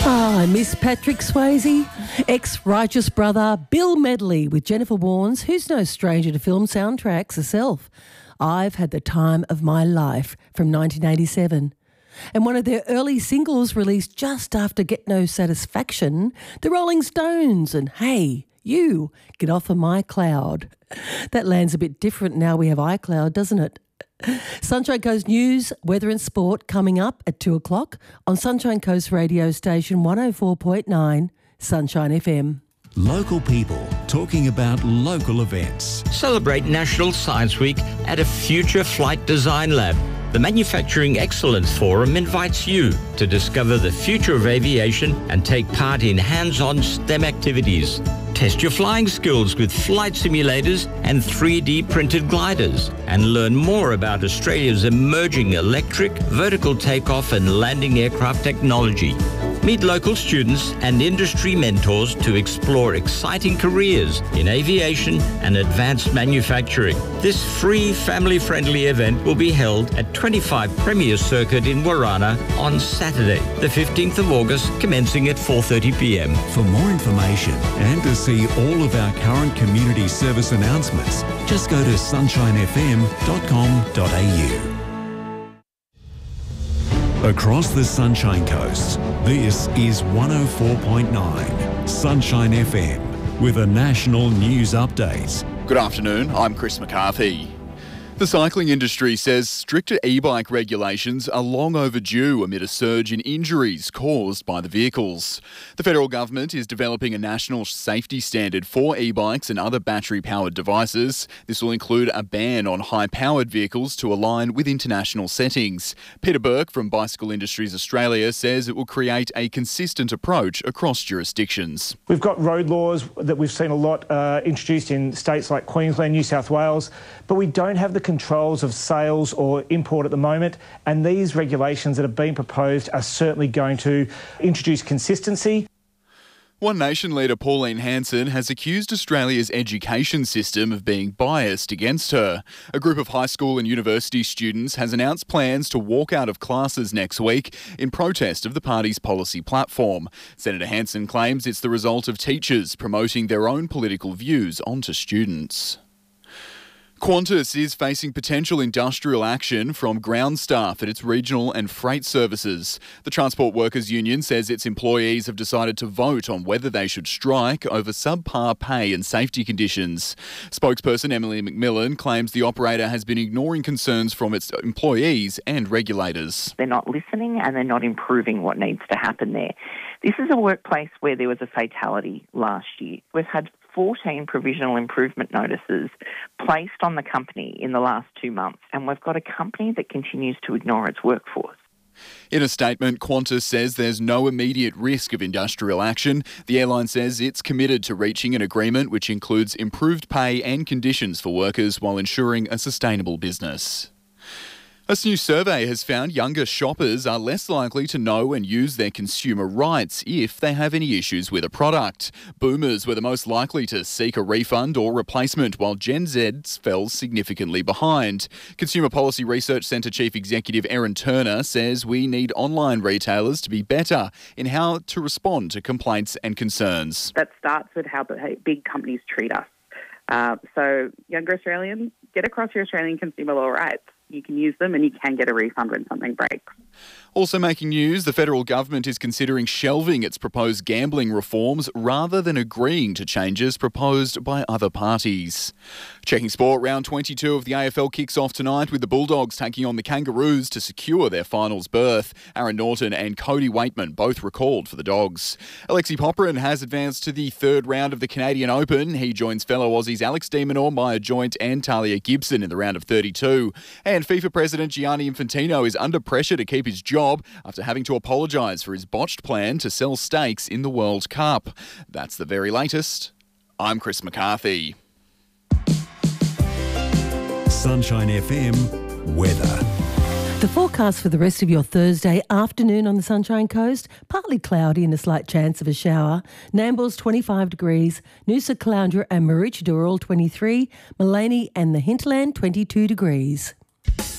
I miss Patrick Swayze, ex-Righteous brother Bill Medley with Jennifer Warnes, who's no stranger to film soundtracks herself. I've Had the Time of My Life from 1987. And one of their early singles released just after Get No Satisfaction, The Rolling Stones and Hey, You, Get Off of My Cloud. That lands a bit different now we have iCloud, doesn't it? Sunshine Coast News, weather and sport coming up at 2 o'clock on Sunshine Coast radio station 104.9 Sunshine FM. Local people talking about local events. Celebrate National Science Week at a Future Flight Design Lab. The Manufacturing Excellence Forum invites you to discover the future of aviation and take part in hands-on STEM activities. Test your flying skills with flight simulators and 3D printed gliders and learn more about Australia's emerging electric, vertical takeoff and landing aircraft technology. Meet local students and industry mentors to explore exciting careers in aviation and advanced manufacturing. This free family-friendly event will be held at 25 Premier Circuit in Warana on Saturday, the 15th of August, commencing at 4:30 p.m. For more information and to see all of our current community service announcements, just go to sunshinefm.com.au. Across the Sunshine Coast, this is 104.9 Sunshine FM with a national news update. Good afternoon, I'm Chris McCarthy. The cycling industry says stricter e-bike regulations are long overdue amid a surge in injuries caused by the vehicles. The federal government is developing a national safety standard for e-bikes and other battery-powered devices. This will include a ban on high-powered vehicles to align with international settings. Peter Burke from Bicycle Industries Australia says it will create a consistent approach across jurisdictions. We've got road laws that we've seen a lot introduced in states like Queensland, New South Wales, but we don't have the controls of sales or import at the moment, and these regulations that have been proposed are certainly going to introduce consistency. One Nation leader Pauline Hanson has accused Australia's education system of being biased against her. A group of high school and university students has announced plans to walk out of classes next week in protest of the party's policy platform. Senator Hanson claims it's the result of teachers promoting their own political views onto students. Qantas is facing potential industrial action from ground staff at its regional and freight services. The Transport Workers Union says its employees have decided to vote on whether they should strike over subpar pay and safety conditions. Spokesperson Emily McMillan claims the operator has been ignoring concerns from its employees and regulators. They're not listening and they're not improving what needs to happen there. This is a workplace where there was a fatality last year. We've had 14 provisional improvement notices placed on the company in the last 2 months, and we've got a company that continues to ignore its workforce. In a statement, Qantas says there's no immediate risk of industrial action. The airline says it's committed to reaching an agreement which includes improved pay and conditions for workers while ensuring a sustainable business. A new survey has found younger shoppers are less likely to know and use their consumer rights if they have any issues with a product. Boomers were the most likely to seek a refund or replacement, while Gen Z fell significantly behind. Consumer Policy Research Centre Chief Executive Erin Turner says we need online retailers to be better in how to respond to complaints and concerns. That starts with how big companies treat us. So younger Australians, get across your Australian consumer law rights. You can use them and you can get a refund when something breaks. Also making news, the federal government is considering shelving its proposed gambling reforms rather than agreeing to changes proposed by other parties. Checking sport, round 22 of the AFL kicks off tonight with the Bulldogs taking on the Kangaroos to secure their finals berth. Aaron Norton and Cody Waitman both recalled for the Dogs. Alexi Popperin has advanced to the third round of the Canadian Open. He joins fellow Aussies Alex de Minaur, Maya Joint and Talia Gibson in the round of 32. And FIFA President Gianni Infantino is under pressure to keep his job after having to apologise for his botched plan to sell stakes in the World Cup. That's the very latest. I'm Chris McCarthy. Sunshine FM weather. The forecast for the rest of your Thursday afternoon on the Sunshine Coast, partly cloudy and a slight chance of a shower. Nambour's 25 degrees, Noosa, Caloundra and Maroochydore all 23, Maleny and the Hinterland 22 degrees.